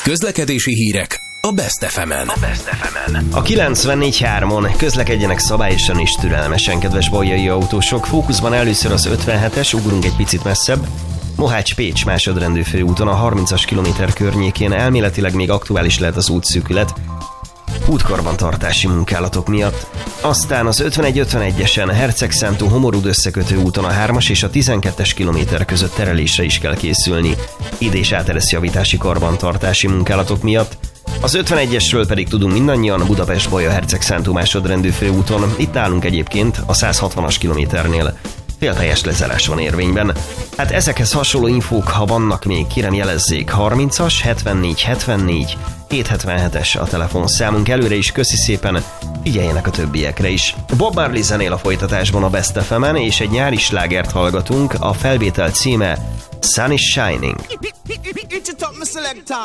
Közlekedési hírek a Best FM-en. A 94.3-on közlekedjenek szabályosan és türelmesen, kedves baljai autósok. Fókuszban először az 57-es, ugrunk egy picit messzebb. Mohács-Pécs másodrendű főúton a 30-as kilométer környékén elméletileg még aktuális lehet az útszűkület útkarbantartási munkálatok miatt. Aztán az 51-51-esen Hercegszántó Homorúd összekötő úton a 3-as és a 12-es kilométer között terelésre is kell készülni, id- és átereszjavítási karbantartási munkálatok miatt. Az 51-esről pedig tudunk mindannyian, Budapest-Baja Hercegszántó másodrendű főúton, itt nálunk egyébként a 160-as kilométernél félteljes lezárás van érvényben. Hát ezekhez hasonló infók, ha vannak még, kérem jelezzék, 30-as, 74 777-es a telefonszámunk. Előre is köszi szépen, figyeljenek a többiekre is. Bob Marley zenél a folytatásban a Best FM-en, és egy nyári slágert hallgatunk, a felvétel címe Sun is Shining.